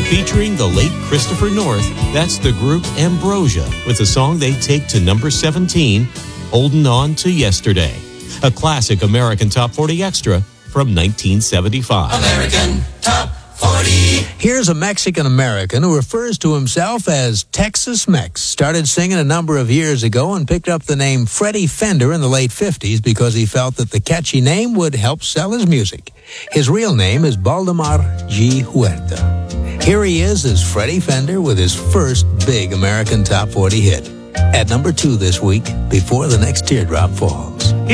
Featuring the late Christopher North, that's the group Ambrosia with a song they take to number 17, Holding On to Yesterday. A classic American Top 40 extra from 1975. American Top 40. Here's a Mexican-American who refers to himself as Texas Mex. Started singing a number of years ago and picked up the name Freddie Fender in the late 50s because he felt that the catchy name would help sell his music. His real name is Valdemar G. Huerta. Here he is as Freddie Fender with his first big American Top 40 hit. At number 2 this week, before the next teardrop falls.